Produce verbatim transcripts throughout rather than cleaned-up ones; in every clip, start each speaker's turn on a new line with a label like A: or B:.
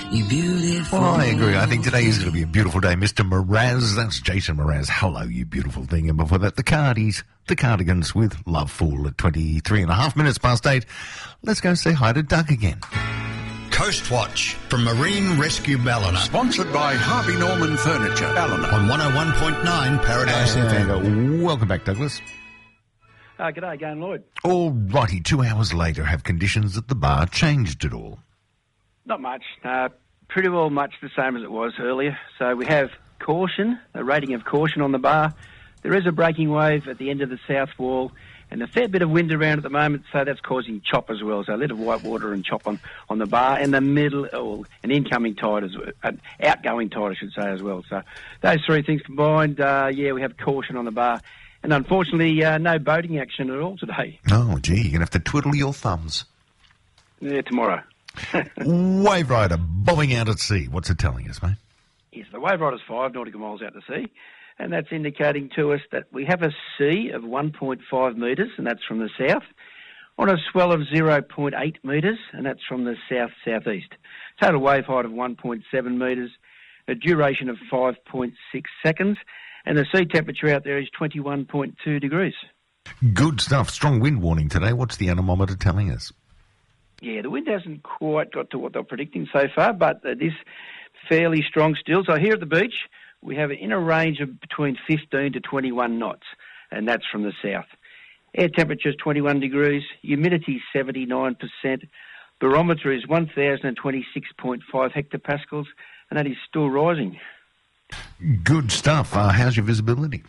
A: You beautiful.
B: Well, I agree. I think today is going to be a beautiful day. Mister Mraz, that's Jason Mraz. Hello, you beautiful thing. And before that, the Cardis, the Cardigans with Love Fool at twenty-three and a half minutes past eight. Let's go say hi to Doug again.
C: Coast Watch from Marine Rescue Ballina.
D: Sponsored by Harvey Norman Furniture, Ballina.
C: On one oh one point nine Paradise F M.
B: And, uh, welcome back, Douglas.
E: Uh, g'day again, Lloyd.
B: All righty, two hours later, have conditions at the bar changed at all?
E: Not much. Uh, pretty well much the same as it was earlier. So we have caution, a rating of caution on the bar. There is a breaking wave at the end of the south wall and a fair bit of wind around at the moment, so that's causing chop as well. So a little white water and chop on, on the bar, and the middle, or an incoming tide, as an outgoing tide, I should say, as well. So those three things combined, uh, yeah, we have caution on the bar. And unfortunately, uh, no boating action at all today.
B: Oh, gee, you're going to have to twiddle your thumbs.
E: Yeah, tomorrow.
B: Wave Rider bobbing out at sea. What's it telling us, mate?
E: Yes, the Wave Rider's five nautical miles out to sea, and that's indicating to us that we have a sea of one point five metres, and that's from the south, on a swell of zero point eight metres, and that's from the south-southeast. Total wave height of one point seven metres, a duration of five point six seconds, and the sea temperature out there is twenty-one point two degrees.
B: Good stuff. Strong wind warning today. What's the anemometer telling us?
E: Yeah, the wind hasn't quite got to what they're predicting so far, but it is fairly strong still. So here at the beach, we have in a range of between fifteen to twenty-one knots, and that's from the south. Air temperature is twenty-one degrees, humidity seventy-nine percent, barometer is one thousand twenty-six point five hectopascals, and that is still rising.
B: Good stuff. Uh, how's your visibility?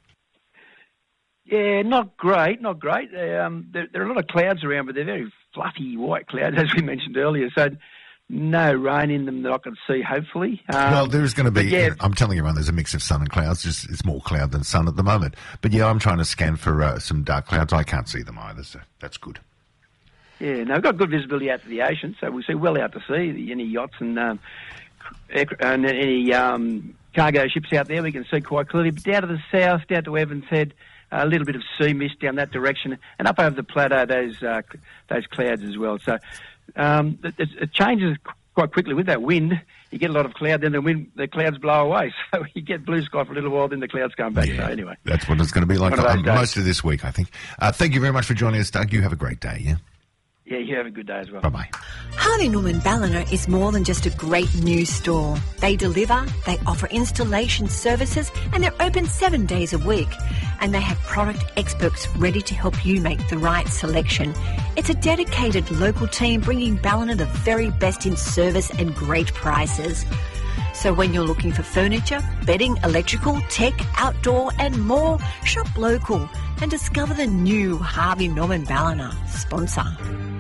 E: Yeah, not great, not great. Um, there, there are a lot of clouds around, but they're very fluffy white clouds, as we mentioned earlier. So no rain in them that I can see, hopefully. Um,
B: well, there's going to be,
E: yeah.
B: I'm telling you, there's a mix of sun and clouds. Just, it's more cloud than sun at the moment. But yeah, I'm trying to scan for uh, some dark clouds. I can't see them either, so that's good.
E: Yeah, no, we've got good visibility out to the ocean, so we see well out to sea. Any yachts and, um, and any um, cargo ships out there, we can see quite clearly. But down to the south, down to Evans Head, a little bit of sea mist down that direction, and up over the plateau, those uh, those clouds as well. So um, it, it changes quite quickly with that wind. You get a lot of cloud, then the wind, the clouds blow away. So you get blue sky for a little while, then the clouds come back.
B: Yeah,
E: so anyway,
B: that's what it's going to be like for um, most of this week, I think. Uh, thank you very much for joining us, Doug. You have a great day. Yeah.
E: Yeah, you have a good day as well.
B: Bye-bye.
F: Harvey Norman Ballina is more than just a great news store. They deliver, they offer installation services, and they're open seven days a week. And they have product experts ready to help you make the right selection. It's a dedicated local team bringing Ballina the very best in service and great prices. So when you're looking for furniture, bedding, electrical, tech, outdoor and more, shop local and discover the new Harvey Norman Ballina sponsor.